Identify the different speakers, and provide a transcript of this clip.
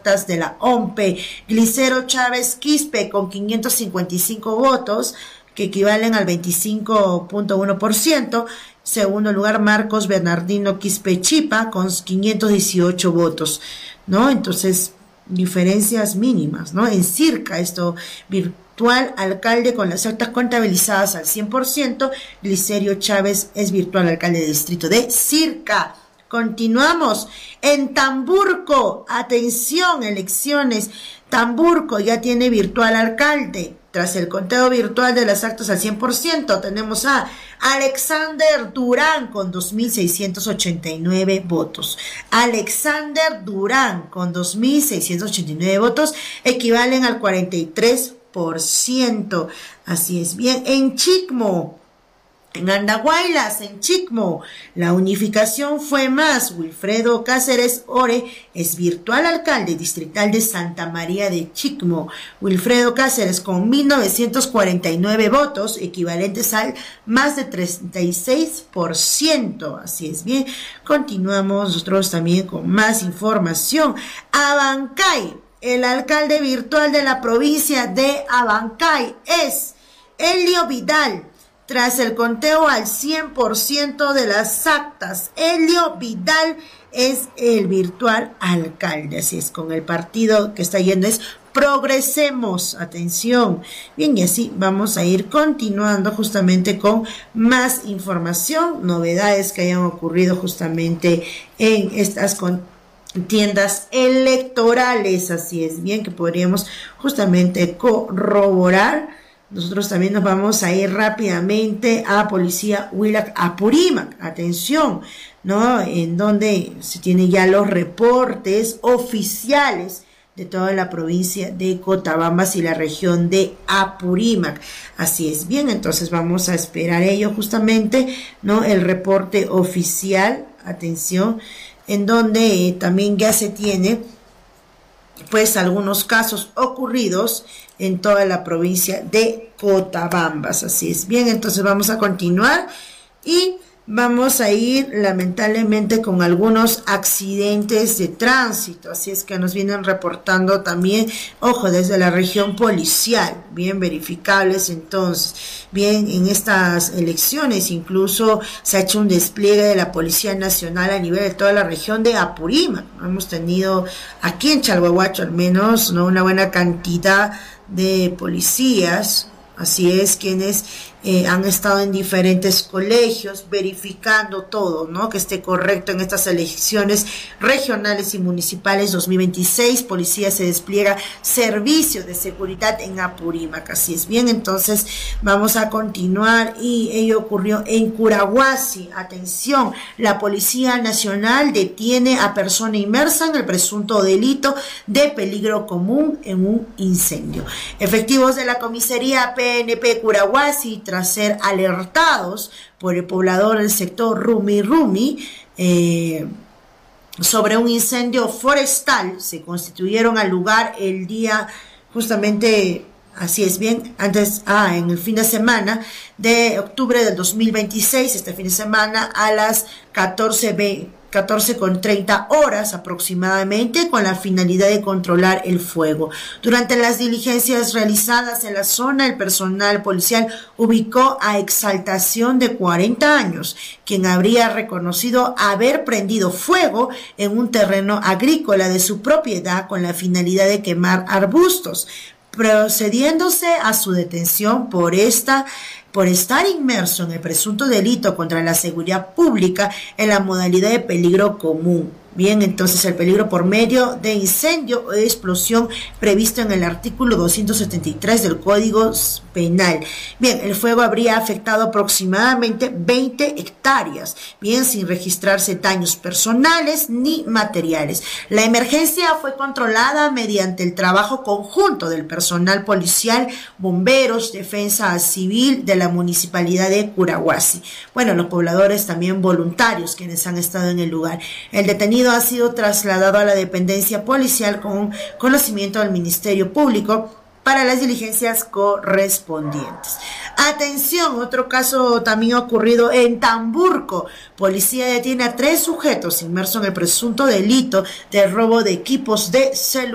Speaker 1: actas de la OMPE. Glicero Chávez Quispe con 555 votos, que equivalen al 25.1%. Segundo lugar, Marcos Bernardino Quispe Chipa con 518 votos, ¿no? Entonces, diferencias mínimas, ¿no? En Circa, esto, virtual alcalde con las actas contabilizadas al 100%, Glicerio Chávez es virtual alcalde de distrito de Circa. Continuamos en Tamburco, atención, elecciones, Tamburco ya tiene virtual alcalde. Tras el conteo virtual de las actas al 100%, tenemos a Alexander Durán con 2.689 votos. Alexander Durán con 2.689 votos equivalen al 43%. Así es, bien, en Chicmo, en Andahuaylas, en Chicmo, la unificación fue más. Wilfredo Cáceres Ore es virtual alcalde distrital de Santa María de Chicmo. Wilfredo Cáceres con 1.949 votos, equivalentes al más de 36%. Así es, bien. Continuamos nosotros también con más información. Abancay, el alcalde virtual de la provincia de Abancay es Elio Vidal. Tras el conteo al 100% de las actas, Elio Vidal es el virtual alcalde. Así es, con el partido que está yendo es Progresemos. Atención. Bien, y así vamos a ir continuando justamente con más información, novedades que hayan ocurrido justamente en estas contiendas electorales. Así es, bien, que podríamos justamente corroborar. Nosotros también nos vamos a ir rápidamente a Policía Huila Apurímac, atención, ¿no? En donde se tienen ya los reportes oficiales de toda la provincia de Cotabambas y la región de Apurímac. Así es, bien, entonces vamos a esperar ello justamente, ¿no? El reporte oficial, atención, en donde también ya se tiene pues algunos casos ocurridos en toda la provincia de Cotabambas. Así es, bien, entonces vamos a continuar y vamos a ir lamentablemente con algunos accidentes de tránsito. Así es que nos vienen reportando también, ojo, desde la región policial, bien verificables. Entonces, bien, en estas elecciones incluso se ha hecho un despliegue de la Policía Nacional a nivel de toda la región de Apurímac. Hemos tenido aquí en Chalhuahuacho al menos, ¿no?, una buena cantidad de policías. Así es, quienes han estado en diferentes colegios verificando todo, ¿no?, que esté correcto en estas elecciones regionales y municipales 2026. Policía se despliega servicio de seguridad en Apurímac. Así es, bien, entonces vamos a continuar y ello ocurrió en Curahuasi. Atención, la Policía Nacional detiene a persona inmersa en el presunto delito de peligro común en un incendio. Efectivos de la comisaría PNP Curahuasi, tras ser alertados por el poblador del sector Rumi sobre un incendio forestal, se constituyeron al lugar el día justamente, así es, bien, en el fin de semana de octubre del 2026, este fin de semana a las 14:30 horas aproximadamente, con la finalidad de controlar el fuego. Durante las diligencias realizadas en la zona, el personal policial ubicó a Exaltación de 40 años, quien habría reconocido haber prendido fuego en un terreno agrícola de su propiedad con la finalidad de quemar arbustos, procediéndose a su detención por estar inmerso en el presunto delito contra la seguridad pública en la modalidad de peligro común. Bien, entonces el peligro por medio de incendio o explosión previsto en el artículo 273 del Código Penal. Bien, el fuego habría afectado aproximadamente 20 hectáreas, bien, sin registrarse daños personales ni materiales. La emergencia fue controlada mediante el trabajo conjunto del personal policial, bomberos, defensa civil de la municipalidad de Curahuasi. Bueno, los pobladores también voluntarios quienes han estado en el lugar. El detenido ha sido trasladado a la dependencia policial con conocimiento del Ministerio Público para las diligencias correspondientes. Atención, otro caso también ocurrido en Tamburco. Policía detiene a 3 sujetos inmersos en el presunto delito de robo de equipos de celular.